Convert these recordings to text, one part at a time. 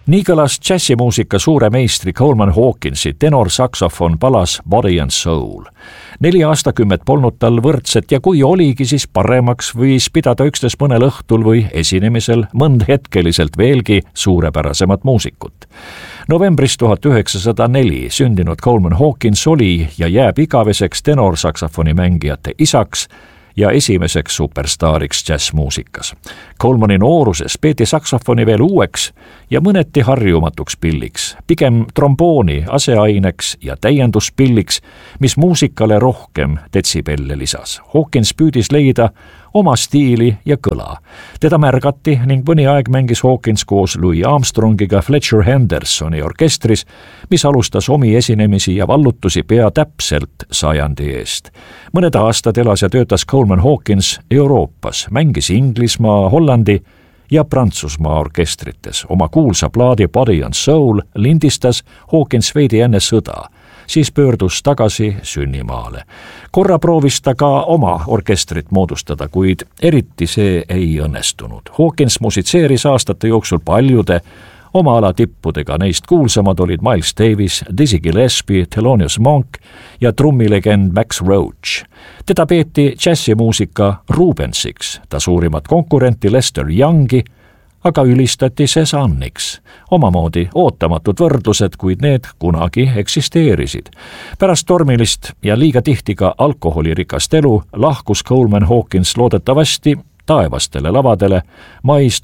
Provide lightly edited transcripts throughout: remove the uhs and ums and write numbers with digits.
Nii kõlas džässimuusika suure meistri Coleman Hawkinsi tenorsaksofon palas Body and Soul. 4 aastakümmet polnud tal võrdset ja kui oligi, siis paremaks võis pidada üksnes mõnel õhtul või esinemisel mõndhetkeliselt veelgi suurepärasemat muusikut. Novembris 1904 sündinud Coleman Hawkins oli ja jääb igaveseks tenorsaksofoni mängijate isaks ja esimeseks superstaariks džässmuusikas. Colemani nooruses peeti saksofoni veel uueks ja mõneti harjumatuks pilliks, pigem trombooni aseaineks ja täienduspilliks, mis muusikale rohkem detsibelle lisas. Hawkins püüdis leida oma stiili ja kõla. Teda märgati ning mõni aeg mängis Hawkins koos Louis Armstrongiga Fletcher Hendersoni orkestris, mis alustas omi esinemisi ja vallutusi pea täpselt 100 eest. Mõned aastad elas ja töötas Coleman Hawkins Euroopas, mängis Inglismaa, Hollandi ja Prantsusmaa orkestrites. Oma kuulsa plaadi Body and Soul lindistas Hawkins veidi enne sõda. Siis pöördus tagasi sünnimaale. Korra proovis ta ka oma orkestrit moodustada, kuid eriti see ei õnnestunud. Hawkins musitseeris aastate jooksul paljude oma ala tippudega, neist kuulsamad olid Miles Davis, Dizzy Gillespie, Thelonious Monk ja trummilegend Max Roach. Teda peeti džässimuusika Rubensiks, ta suurimat konkurenti Lester Youngi aga ülistati Cézanniks. Omamoodi ootamatud võrdlused, kuid need kunagi eksisteerisid. Pärast tormilist ja liiga tihti ka alkoholirikast elu lahkus Coleman Hawkins loodetavasti taevastele lavadele mais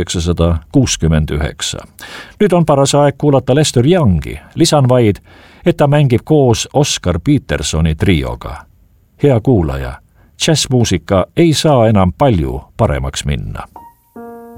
1969. Nüüd on paras aeg kuulata Lester Youngi. Lisan vaid, et ta mängib koos Oscar Petersoni trioga. Hea kuulaja, džässmuusika ei saa enam palju paremaks minna.